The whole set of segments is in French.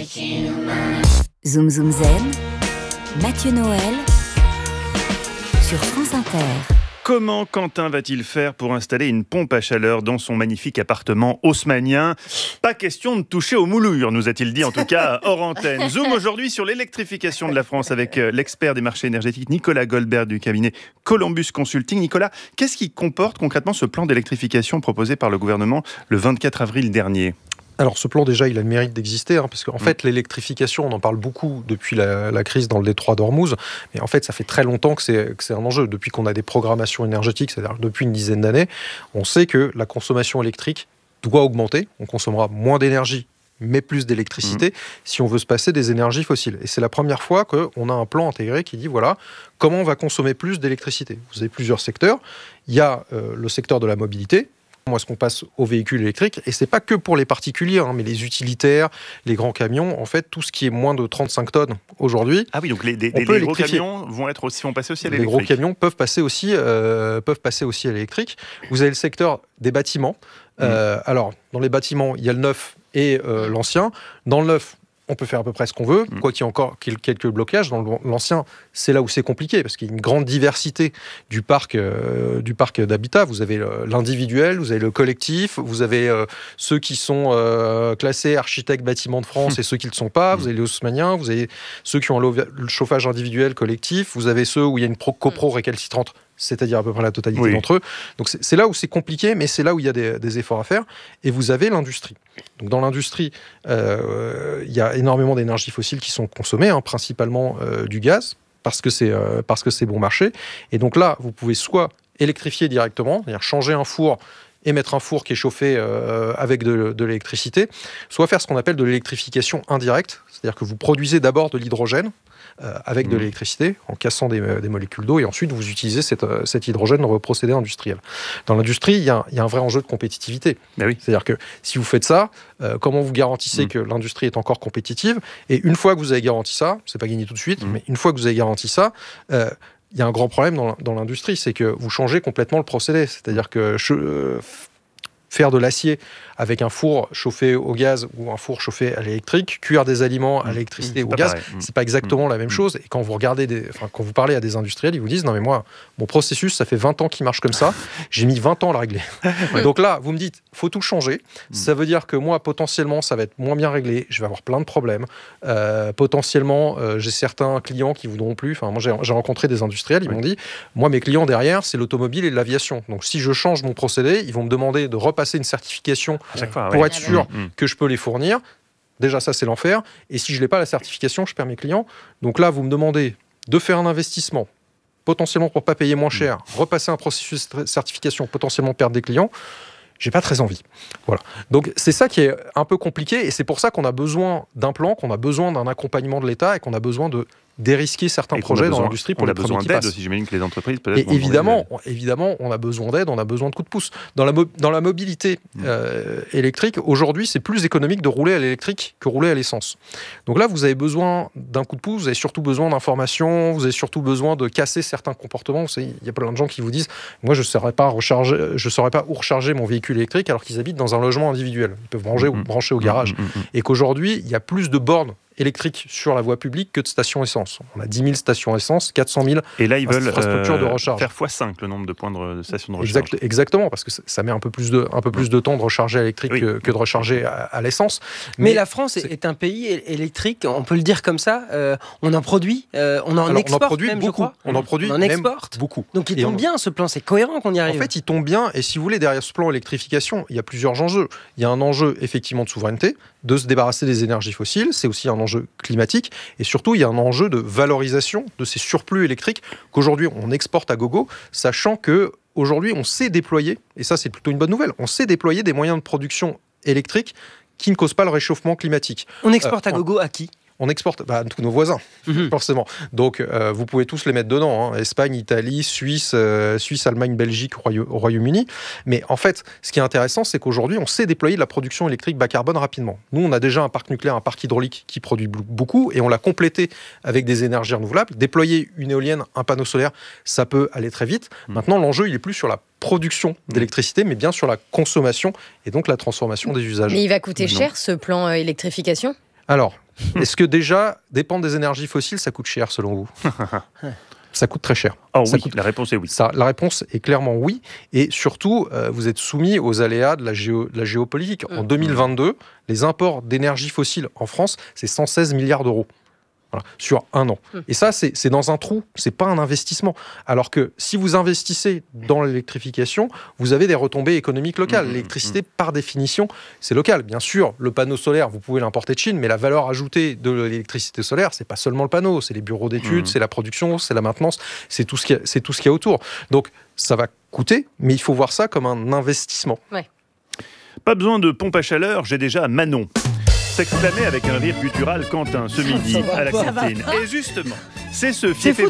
Zoom Zoom Zen, Mathieu Noël sur France Inter. Comment Quentin va-t-il faire pour installer une pompe à chaleur dans son magnifique appartement haussmannien ? Pas question de toucher aux moulures, nous a-t-il dit en tout cas hors antenne. Zoom aujourd'hui sur l'électrification de la France avec l'expert des marchés énergétiques Nicolas Goldberg du cabinet Columbus Consulting. Nicolas, qu'est-ce qui comporte concrètement ce plan d'électrification proposé par le gouvernement le 24 avril dernier ? Alors ce plan déjà il a le mérite d'exister parce qu'en fait l'électrification on en parle beaucoup depuis la crise dans le détroit d'Ormuz, mais en fait ça fait très longtemps que c'est un enjeu. Depuis qu'on a des programmations énergétiques, c'est-à-dire depuis une dizaine d'années, on sait que la consommation électrique doit augmenter, on consommera moins d'énergie mais plus d'électricité si on veut se passer des énergies fossiles. Et c'est la première fois qu'on a un plan intégré qui dit voilà comment on va consommer plus d'électricité. Vous avez plusieurs secteurs, il y a le secteur de la mobilité. Moi, est-ce qu'on passe aux véhicules électriques ? Et c'est pas que pour les particuliers, mais les utilitaires, les grands camions, en fait, tout ce qui est moins de 35 tonnes aujourd'hui. Ah oui, donc les gros camions vont passer aussi à l'électrique. Les gros camions peuvent passer aussi à l'électrique. Vous avez le secteur des bâtiments. Alors, dans les bâtiments, il y a le neuf et l'ancien. Dans le neuf, on peut faire à peu près ce qu'on veut, quoi qu'il y ait encore quelques blocages. Dans l'ancien, c'est là où c'est compliqué, parce qu'il y a une grande diversité du parc d'habitat. Vous avez l'individuel, vous avez le collectif, vous avez ceux qui sont classés architectes bâtiments de France et ceux qui ne le sont pas, vous avez les haussmanniens, vous avez ceux qui ont le chauffage individuel collectif, vous avez ceux où il y a une copro récalcitrante, c'est-à-dire à peu près la totalité d'entre eux. Donc c'est là où c'est compliqué, mais c'est là où il y a des efforts à faire. Et vous avez l'industrie. Donc dans l'industrie, il y a énormément d'énergies fossiles qui sont consommées, principalement du gaz, parce que c'est bon marché. Et donc là, vous pouvez soit électrifier directement, c'est-à-dire changer un four et mettre un four qui est chauffé avec de l'électricité, soit faire ce qu'on appelle de l'électrification indirecte, c'est-à-dire que vous produisez d'abord de l'hydrogène avec de l'électricité, en cassant des molécules d'eau, et ensuite vous utilisez cet hydrogène dans vos procédés industriels. Dans l'industrie, il y a un vrai enjeu de compétitivité. Oui. C'est-à-dire que si vous faites ça, comment vous garantissez que l'industrie est encore compétitive ? Et une fois que vous avez garanti ça, c'est pas gagné tout de suite, mais une fois que vous avez garanti ça, il y a un grand problème dans l'industrie, c'est que vous changez complètement le procédé. C'est-à-dire que faire de l'acier avec un four chauffé au gaz ou un four chauffé à l'électrique, cuire des aliments à l'électricité ou au gaz, c'est pas exactement la même chose. Et quand vous parlez à des industriels, ils vous disent non mais moi, mon processus, ça fait 20 ans qu'il marche comme ça, j'ai mis 20 ans à le régler. Donc là, vous me dites, faut tout changer. Ça veut dire que moi, potentiellement, ça va être moins bien réglé, je vais avoir plein de problèmes. Potentiellement, j'ai certains clients qui voudront plus. Enfin, moi, j'ai rencontré des industriels, ils m'ont dit, moi, mes clients derrière, c'est l'automobile et l'aviation. Donc si je change mon procédé, ils vont me demander de repasser une certification pour être sûr que je peux les fournir. Déjà, ça, c'est l'enfer. Et si je n'ai pas la certification, je perds mes clients. Donc là, vous me demandez de faire un investissement, potentiellement pour ne pas payer moins cher, repasser un processus de certification, potentiellement perdre des clients. J'ai pas très envie. Voilà. Donc c'est ça qui est un peu compliqué, et c'est pour ça qu'on a besoin d'un plan, qu'on a besoin d'un accompagnement de l'État et qu'on a besoin de dérisquer certains projets dans l'industrie pour les premiers qui passent. On a besoin d'aide aussi, j'imagine que les entreprises peut-être. Et évidemment, on a besoin d'aide, on a besoin de coups de pouce. Dans la mobilité électrique, aujourd'hui, c'est plus économique de rouler à l'électrique que rouler à l'essence. Donc là, vous avez besoin d'un coup de pouce, vous avez surtout besoin d'informations, vous avez surtout besoin de casser certains comportements. Vous savez, il y a plein de gens qui vous disent « Moi, je ne saurais pas où recharger mon véhicule électrique alors qu'ils habitent dans un logement individuel. Ils peuvent brancher au garage. » Et qu'aujourd'hui, il y a plus de bornes électriques sur la voie publique que de stations essence. On a 10 000 stations essence, 400 000 et là, ils veulent infrastructures de recharge. Faire x5 le nombre de points de stations de recharge. Exactement, parce que ça met un peu plus de temps de recharger à l'électrique que de recharger à l'essence. Mais la France est un pays électrique, on peut le dire comme ça. On en produit, on en exporte même, beaucoup. Je crois. On en produit on en exporte beaucoup. Donc il tombe bien, ce plan, c'est cohérent qu'on y arrive. En fait, il tombe bien, et si vous voulez, derrière ce plan électrification, il y a plusieurs enjeux. Il y a un enjeu, effectivement, de souveraineté, de se débarrasser des énergies fossiles, c'est aussi un enjeu climatique, et surtout il y a un enjeu de valorisation de ces surplus électriques qu'aujourd'hui on exporte à gogo, sachant que aujourd'hui on sait déployer, et ça c'est plutôt une bonne nouvelle, on sait déployer des moyens de production électrique qui ne causent pas le réchauffement climatique. On exporte à gogo à qui ? On exporte à tous nos voisins, forcément. Donc, vous pouvez tous les mettre dedans. Espagne, Italie, Suisse, Allemagne, Belgique, au Royaume-Uni. Mais en fait, ce qui est intéressant, c'est qu'aujourd'hui, on sait déployer de la production électrique bas carbone rapidement. Nous, on a déjà un parc nucléaire, un parc hydraulique qui produit beaucoup, et on l'a complété avec des énergies renouvelables. Déployer une éolienne, un panneau solaire, ça peut aller très vite. Maintenant, l'enjeu, il est plus sur la production d'électricité, mais bien sur la consommation et donc la transformation des usages. Mais il va coûter cher, ce plan électrification ? Alors, Est-ce que déjà, dépendre des énergies fossiles, ça coûte cher selon vous ? Ça coûte très cher. Oh oui, la réponse est oui. La réponse est clairement oui. Et surtout, vous êtes soumis aux aléas de la géopolitique. En 2022, les imports d'énergie fossile en France, c'est 116 milliards d'euros. Voilà, sur un an. Et ça, c'est dans un trou, c'est pas un investissement. Alors que si vous investissez dans l'électrification, vous avez des retombées économiques locales. L'électricité, par définition, c'est local. Bien sûr, le panneau solaire, vous pouvez l'importer de Chine, mais la valeur ajoutée de l'électricité solaire, c'est pas seulement le panneau, c'est les bureaux d'études, c'est la production, c'est la maintenance, c'est tout ce qu'il y a autour. Donc, ça va coûter, mais il faut voir ça comme un investissement. Ouais. Pas besoin de pompe à chaleur, j'ai déjà Manon. S'exclamait avec un rire guttural Quentin ce midi à la cantine. Et justement, c'est ce fiefé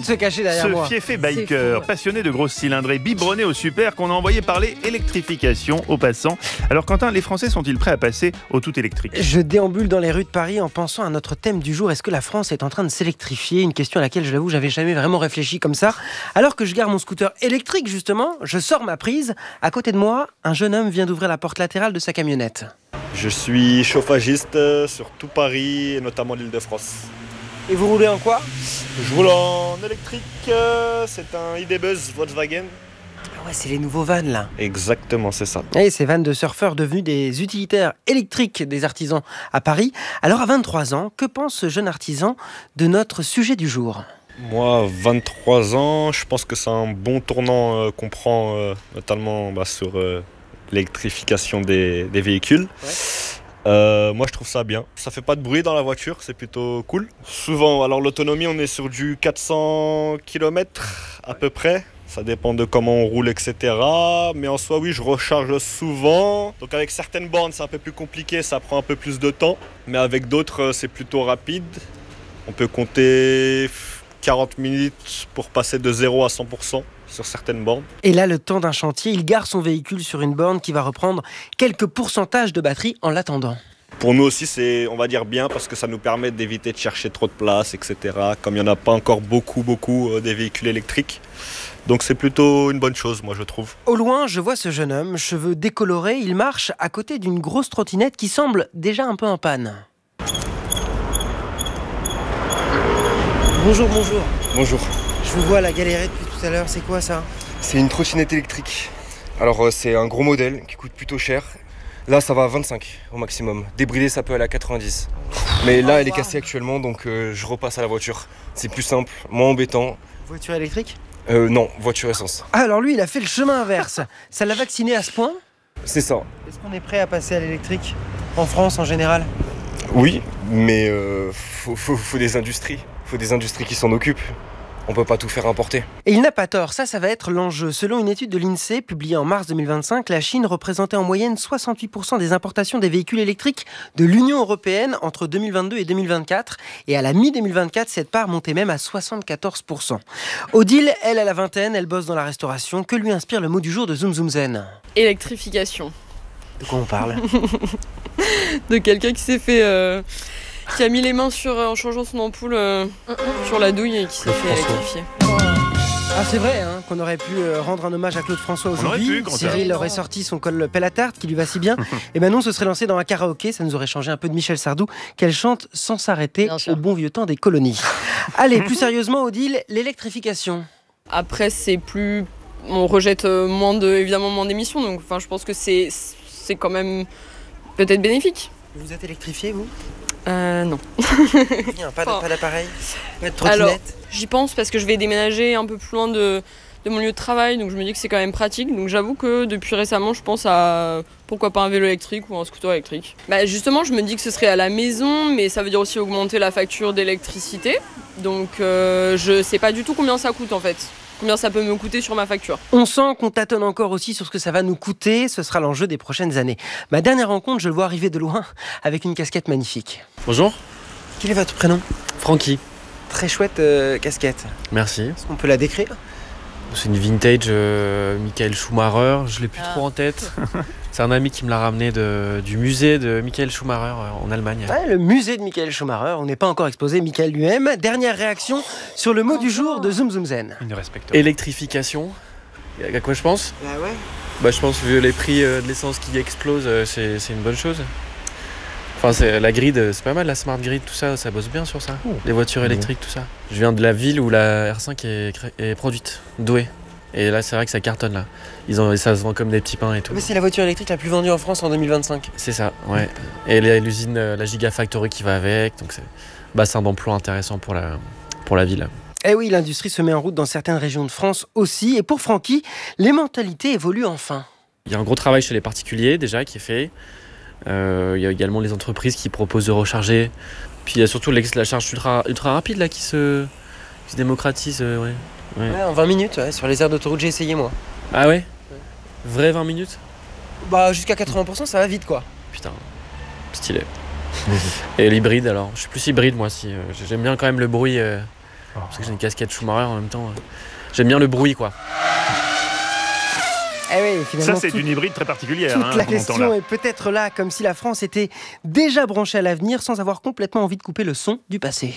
biker, passionné de grosses cylindrées, biberonné au super, qu'on a envoyé parler électrification aux passants. Alors Quentin, les Français sont-ils prêts à passer au tout électrique ? Je déambule dans les rues de Paris en pensant à notre thème du jour. Est-ce que la France est en train de s'électrifier ? Une question à laquelle, je l'avoue, j'avais jamais vraiment réfléchi comme ça. Alors que je gare mon scooter électrique, justement, je sors ma prise. À côté de moi, un jeune homme vient d'ouvrir la porte latérale de sa camionnette. Je suis chauffagiste sur tout Paris et notamment l'Île-de-France. Et vous roulez en quoi ? Je roule en électrique, c'est un ID.Buzz Volkswagen. Ah ouais, c'est les nouveaux vannes là. Exactement, c'est ça. Et ces vannes de surfeurs devenus des utilitaires électriques des artisans à Paris. Alors à 23 ans, que pense ce jeune artisan de notre sujet du jour ? Moi, 23 ans, je pense que c'est un bon tournant qu'on prend notamment sur l'électrification des véhicules. Ouais. Moi je trouve ça bien. Ça fait pas de bruit dans la voiture, c'est plutôt cool. Souvent, alors l'autonomie on est sur du 400 km à peu près. Ça dépend de comment on roule, etc. Mais en soi, oui, je recharge souvent. Donc avec certaines bornes, c'est un peu plus compliqué, ça prend un peu plus de temps. Mais avec d'autres, c'est plutôt rapide. On peut compter 40 minutes pour passer de 0 à 100%. Sur certaines bornes. Et là, le temps d'un chantier, il gare son véhicule sur une borne qui va reprendre quelques pourcentages de batterie en l'attendant. Pour nous aussi, c'est, on va dire, bien parce que ça nous permet d'éviter de chercher trop de place, etc. Comme il n'y en a pas encore beaucoup des véhicules électriques. Donc c'est plutôt une bonne chose, moi je trouve. Au loin, je vois ce jeune homme, cheveux décolorés, il marche à côté d'une grosse trottinette qui semble déjà un peu en panne. Bonjour. Bonjour. Je vous vois la galérer depuis tout à l'heure, c'est quoi ça ? C'est une trottinette électrique. Alors c'est un gros modèle qui coûte plutôt cher. Là ça va à 25 au maximum. Débridée ça peut aller à 90. Mais là elle est cassée actuellement donc je repasse à la voiture. C'est plus simple, moins embêtant. Voiture électrique ? Non, voiture essence. Ah alors lui il a fait le chemin inverse. Ça l'a vacciné à ce point ? C'est ça. Est-ce qu'on est prêt à passer à l'électrique en France en général ? Oui, mais faut des industries. Faut des industries qui s'en occupent. On peut pas tout faire importer. Et il n'a pas tort, ça va être l'enjeu. Selon une étude de l'INSEE publiée en mars 2025, la Chine représentait en moyenne 68% des importations des véhicules électriques de l'Union européenne entre 2022 et 2024. Et à la mi-2024, cette part montait même à 74%. Odile, elle a la vingtaine, elle bosse dans la restauration. Que lui inspire le mot du jour de Zoom Zoom Zen ? Électrification. De quoi on parle ? De quelqu'un qui s'est fait... qui a mis les mains en changeant son ampoule sur la douille et qui s'est fait électrifier. Ah c'est vrai qu'on aurait pu rendre un hommage à Claude François aujourd'hui. Cyril aurait sorti son col pelle à tarte qui lui va si bien. Et Manon se serait lancé dans un karaoké, ça nous aurait changé un peu de Michel Sardou qu'elle chante sans s'arrêter au bon vieux temps des colonies. Allez, plus sérieusement Odile, l'électrification. Après on rejette évidemment moins d'émissions, donc je pense que c'est quand même peut-être bénéfique. Vous êtes électrifié vous ? Non. Pas d'appareil, pas de trottinette. Alors, j'y pense parce que je vais déménager un peu plus loin de mon lieu de travail, donc je me dis que c'est quand même pratique. Donc j'avoue que depuis récemment, je pense à pourquoi pas un vélo électrique ou un scooter électrique. Justement, je me dis que ce serait à la maison, mais ça veut dire aussi augmenter la facture d'électricité. Donc je sais pas du tout combien ça coûte en fait. Combien ça peut me coûter sur ma facture. On sent qu'on tâtonne encore aussi sur ce que ça va nous coûter. Ce sera l'enjeu des prochaines années. Ma dernière rencontre, je le vois arriver de loin avec une casquette magnifique. Bonjour. Quel est votre prénom ? Francky. Très chouette casquette. Merci. Est-ce qu'on peut la décrire ? C'est une vintage Michael Schumacher. Je l'ai plus trop en tête. C'est un ami qui me l'a ramené du musée de Michael Schumacher en Allemagne. Ouais, le musée de Michael Schumacher. On n'est pas encore exposé Michael lui-même. Dernière réaction sur le mot du jour de Zoom Zoom Zen. Il ne respecte pas. Électrification. À quoi je pense ? Ouais. Je pense que vu les prix de l'essence qui explosent, c'est une bonne chose. Enfin, la grid, c'est pas mal, la smart grid, tout ça, ça bosse bien sur ça. Les voitures électriques, tout ça. Je viens de la ville où la R5 est produite, Douai. Et là, c'est vrai que ça cartonne là. Ça se vend comme des petits pains et tout. Mais c'est la voiture électrique la plus vendue en France en 2025. C'est ça, ouais. Et l'usine, la Gigafactory qui va avec, donc c'est bassin d'emploi intéressant pour la ville. Eh oui, l'industrie se met en route dans certaines régions de France aussi. Et pour Francky, les mentalités évoluent enfin. Il y a un gros travail chez les particuliers déjà qui est fait. Il y a également les entreprises qui proposent de recharger. Puis il y a surtout la charge ultra rapide là, qui se démocratise. Ouais, en 20 minutes, sur les aires d'autoroute, j'ai essayé moi. Ah ouais. Vrai 20 minutes? Bah jusqu'à 80%, ça va vite quoi. Putain, stylé. Et l'hybride alors? Je suis plus hybride moi si. J'aime bien quand même le bruit. Parce que j'ai une casquette Schumacher en même temps. J'aime bien le bruit quoi. Eh oui, finalement, ça, c'est une hybride très particulière. Toute la question est peut-être là, comme si la France était déjà branchée à l'avenir sans avoir complètement envie de couper le son du passé.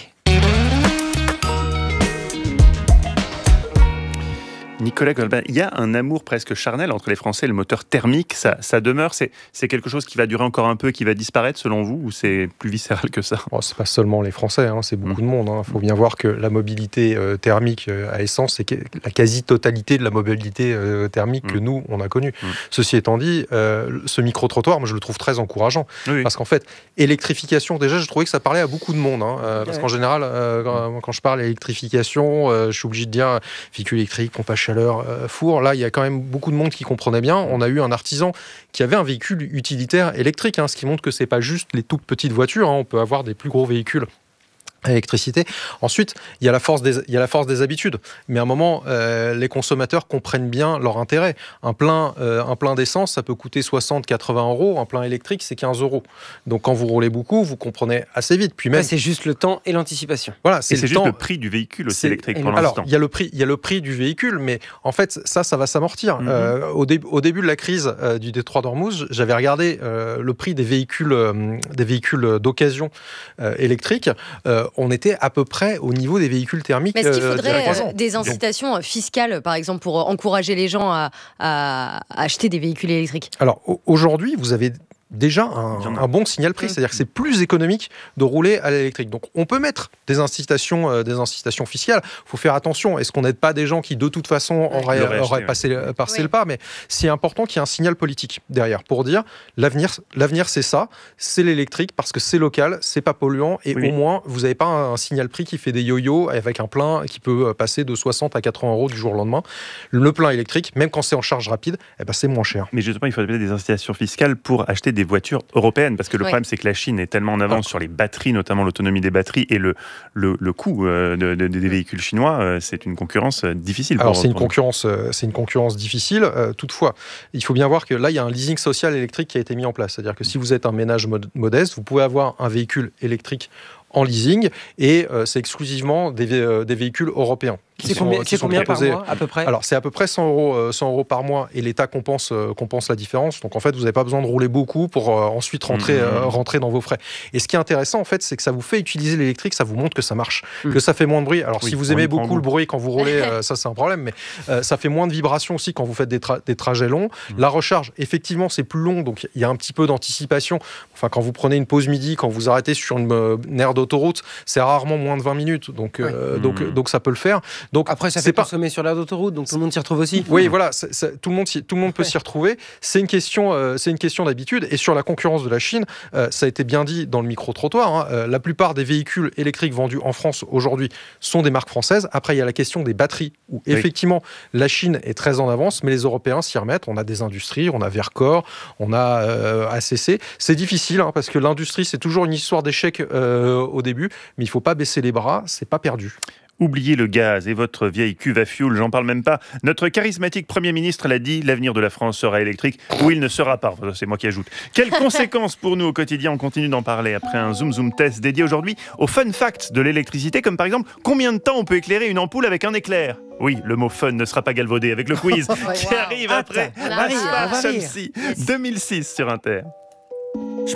Nicolas Golbin, il y a un amour presque charnel entre les Français et le moteur thermique. Ça demeure, c'est quelque chose qui va durer encore un peu, qui va disparaître selon vous, ou c'est plus viscéral que ça? C'est pas seulement les Français, c'est beaucoup de monde. Il faut bien voir que la mobilité thermique à essence, c'est la quasi-totalité de la mobilité thermique que nous, on a connue. Ceci étant dit, ce micro-trottoir, moi, je le trouve très encourageant. Oui. Parce qu'en fait, électrification, déjà, je trouvais que ça parlait à beaucoup de monde. Parce qu'en général, quand je parle électrification, je suis obligé de dire véhicule électrique, pompe à chaleur, four. Là, il y a quand même beaucoup de monde qui comprenait bien. On a eu un artisan qui avait un véhicule utilitaire électrique, ce qui montre que c'est pas juste les toutes petites voitures. On peut avoir des plus gros véhicules à électricité. Ensuite, il y a la force des habitudes. Mais à un moment, les consommateurs comprennent bien leur intérêt. Un plein d'essence, ça peut coûter 60-80 euros. Un plein électrique, c'est 15 euros. Donc, quand vous roulez beaucoup, vous comprenez assez vite. Puis même, c'est juste le temps et l'anticipation. Voilà, c'est juste le prix du véhicule aussi électrique pour l'instant. Alors, il y a le prix du véhicule, mais en fait, ça va s'amortir. Au début de la crise du détroit d'Ormuz, j'avais regardé le prix des véhicules d'occasion électriques. On était à peu près au niveau des véhicules thermiques. Mais est-ce qu'il faudrait des incitations fiscales, par exemple, pour encourager les gens à acheter des véhicules électriques? Alors, aujourd'hui, vous avez déjà un bon signal prix, c'est-à-dire que c'est plus économique de rouler à l'électrique. Donc on peut mettre des incitations fiscales. Il faut faire attention. Est-ce qu'on n'aide pas des gens qui de toute façon auraient passé le pas? Mais c'est important qu'il y ait un signal politique derrière pour dire l'avenir c'est ça, c'est l'électrique parce que c'est local, c'est pas polluant et au moins vous n'avez pas un signal prix qui fait des yo-yo avec un plein qui peut passer de 60 à 80 euros du jour au lendemain. Le plein électrique, même quand c'est en charge rapide, c'est moins cher. Mais justement, il faudrait des incitations fiscales pour acheter des voitures européennes, parce que le problème c'est que la Chine est tellement en avance sur les batteries, notamment l'autonomie des batteries et le coût des véhicules chinois, c'est une concurrence difficile. Alors c'est une concurrence difficile. Toutefois, il faut bien voir que là il y a un leasing social électrique qui a été mis en place, c'est-à-dire que si vous êtes un ménage modeste, vous pouvez avoir un véhicule électrique en leasing et c'est exclusivement des véhicules européens. C'est combien par mois à peu près? Alors c'est à peu près 100 euros par mois et l'État compense la différence. Donc en fait vous n'avez pas besoin de rouler beaucoup pour ensuite rentrer dans vos frais. Et ce qui est intéressant en fait, c'est que ça vous fait utiliser l'électrique, ça vous montre que ça marche, que ça fait moins de bruit. Alors si vous aimez beaucoup le bruit quand vous roulez, ça c'est un problème, mais ça fait moins de vibrations aussi quand vous faites des trajets longs. La recharge, effectivement, c'est plus long, donc il y a un petit peu d'anticipation. Enfin quand vous prenez une pause midi, quand vous arrêtez sur une aire d'autoroute, c'est rarement moins de 20 minutes, donc ça peut le faire. Donc après, ça fait consommer sur l'aire d'autoroute, donc tout le monde s'y retrouve aussi. Oui, voilà, tout le monde peut s'y retrouver. C'est une question d'habitude. Et sur la concurrence de la Chine, ça a été bien dit dans le micro-trottoir. La plupart des véhicules électriques vendus en France aujourd'hui sont des marques françaises. Après, il y a la question des batteries, où effectivement, la Chine est très en avance, mais les Européens s'y remettent. On a des industries, on a Vercor, on a ACC. C'est difficile, parce que l'industrie, c'est toujours une histoire d'échec au début, mais il ne faut pas baisser les bras, c'est pas perdu. Oubliez le gaz et votre vieille cuve à fioul, j'en parle même pas. Notre charismatique Premier ministre l'a dit, l'avenir de la France sera électrique, ou il ne sera pas. C'est moi qui ajoute. Quelles conséquences pour nous au quotidien? On continue d'en parler après un Zoom Zoom test dédié aujourd'hui aux fun facts de l'électricité, comme par exemple, combien de temps on peut éclairer une ampoule avec un éclair? Oui, le mot fun ne sera pas galvaudé avec le quiz qui arrive après Aspar Shamsi 2006 sur Inter.